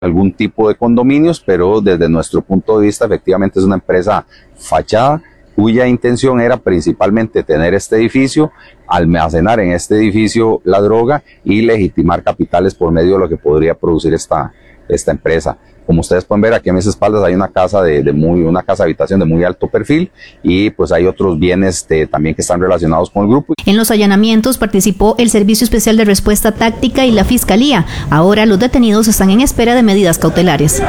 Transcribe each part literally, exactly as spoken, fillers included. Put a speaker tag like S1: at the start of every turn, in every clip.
S1: algún tipo de condominios, pero desde nuestro punto de vista efectivamente es una empresa fachada cuya intención era principalmente tener este edificio, almacenar en este edificio la droga y legitimar capitales por medio de lo que podría producir esta, esta empresa. Como ustedes pueden ver, aquí a mis espaldas hay una casa de, de muy, una casa habitación de muy alto perfil y pues hay otros bienes de, también que están relacionados con el grupo.
S2: En los allanamientos participó el Servicio Especial de Respuesta Táctica y la Fiscalía. Ahora los detenidos están en espera de medidas cautelares.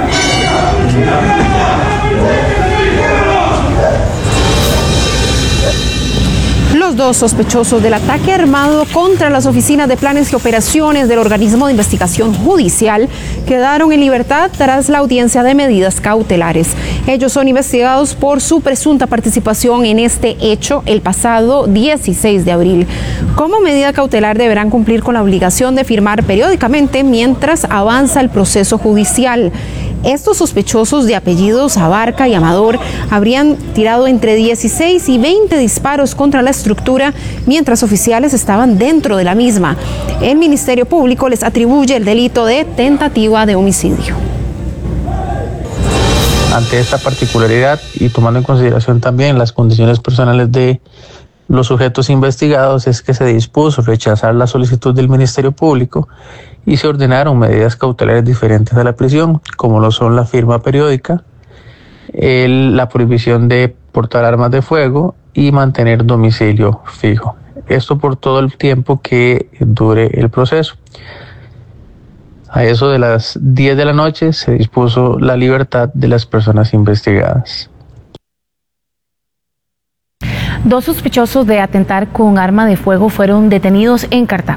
S3: Los dos sospechosos del ataque armado contra las oficinas de planes y operaciones del organismo de investigación judicial quedaron en libertad tras la audiencia de medidas cautelares. Ellos son investigados por su presunta participación en este hecho el pasado dieciséis de abril. Como medida cautelar deberán cumplir con la obligación de firmar periódicamente mientras avanza el proceso judicial. Estos sospechosos de apellidos Abarca y Amador habrían tirado entre dieciséis y veinte disparos contra la estructura mientras oficiales estaban dentro de la misma. El Ministerio Público les atribuye el delito de tentativa de homicidio.
S4: Ante esta particularidad y tomando en consideración también las condiciones personales de los sujetos investigados, es que se dispuso rechazar la solicitud del Ministerio Público y se ordenaron medidas cautelares diferentes a la prisión, como lo son la firma periódica, el, la prohibición de portar armas de fuego y mantener domicilio fijo. Esto por todo el tiempo que dure el proceso. A eso de las diez de la noche se dispuso la libertad de las personas investigadas.
S5: Dos sospechosos de atentar con arma de fuego fueron detenidos en Cartago.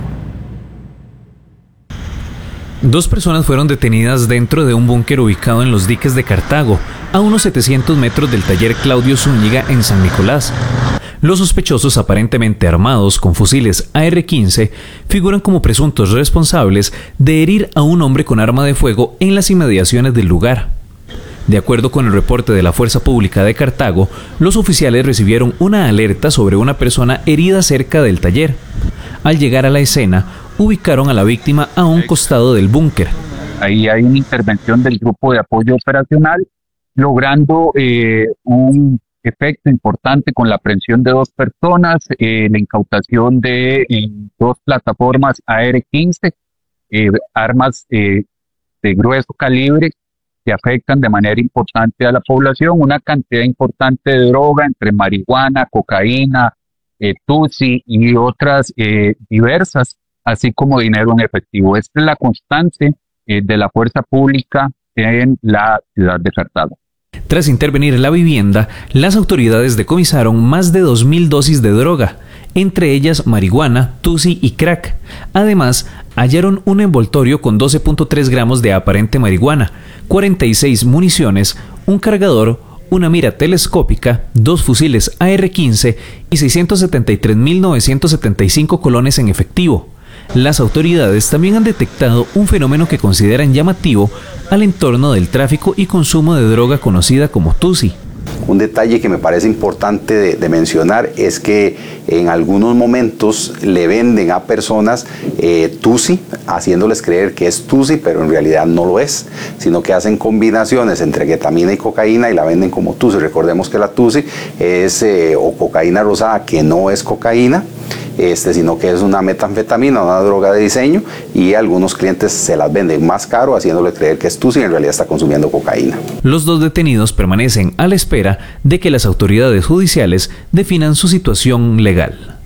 S6: Dos personas fueron detenidas dentro de un búnker ubicado en los diques de Cartago, a unos setecientos metros del taller Claudio Zúñiga en San Nicolás. Los sospechosos, aparentemente armados con fusiles A R quince, figuran como presuntos responsables de herir a un hombre con arma de fuego en las inmediaciones del lugar. De acuerdo con el reporte de la Fuerza Pública de Cartago, los oficiales recibieron una alerta sobre una persona herida cerca del taller. Al llegar a la escena, ubicaron a la víctima a un costado del búnker.
S7: Ahí hay una intervención del grupo de apoyo operacional, logrando eh, un efecto importante con la aprehensión de dos personas, eh, la incautación de eh, dos plataformas A R quince, eh, armas eh, de grueso calibre, que afectan de manera importante a la población, una cantidad importante de droga entre marihuana, cocaína, eh, tusi y otras eh, diversas, así como dinero en efectivo. Esta es la constante eh, de la fuerza pública en la ciudad de Cartago.
S6: Tras intervenir en la vivienda, las autoridades decomisaron más de dos mil dosis de droga, entre ellas marihuana, tusi y crack. Además, hallaron un envoltorio con doce punto tres gramos de aparente marihuana, cuarenta y seis municiones, un cargador, una mira telescópica, dos fusiles A R quince y seiscientos setenta y tres mil novecientos setenta y cinco colones en efectivo. Las autoridades también han detectado un fenómeno que consideran llamativo al entorno del tráfico y consumo de droga conocida como tusi.
S1: Un detalle que me parece importante de, de mencionar es que en algunos momentos le venden a personas eh, tusi, haciéndoles creer que es tusi, pero en realidad no lo es, sino que hacen combinaciones entre ketamina y cocaína y la venden como tusi. Recordemos que la tusi es eh, o cocaína rosada, que no es cocaína, Este, sino que es una metanfetamina, una droga de diseño, y algunos clientes se las venden más caro haciéndole creer que es tusi y en realidad está consumiendo cocaína.
S6: Los dos detenidos permanecen a la espera de que las autoridades judiciales definan su situación legal.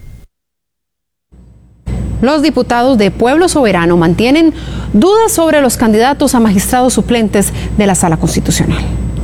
S3: Los diputados de Pueblo Soberano mantienen dudas sobre los candidatos a magistrados suplentes de la Sala Constitucional.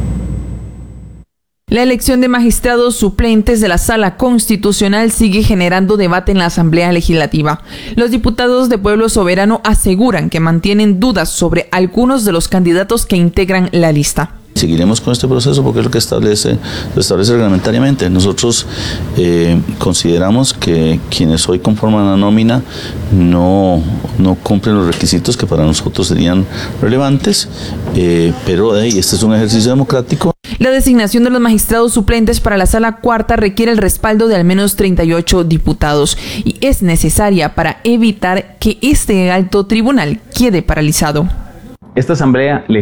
S8: La elección de magistrados suplentes de la Sala Constitucional sigue generando debate en la Asamblea Legislativa. Los diputados de Pueblo Soberano aseguran que mantienen dudas sobre algunos de los candidatos que integran la lista.
S9: Seguiremos con este proceso porque es lo que establece, lo establece reglamentariamente. Nosotros eh, consideramos que quienes hoy conforman la nómina no, no cumplen los requisitos que para nosotros serían relevantes, eh, pero eh, este es un ejercicio democrático.
S8: La designación de los magistrados suplentes para la Sala Cuarta requiere el respaldo de al menos treinta y ocho diputados y es necesaria para evitar que este alto tribunal quede paralizado.
S10: Esta Asamblea Legislativa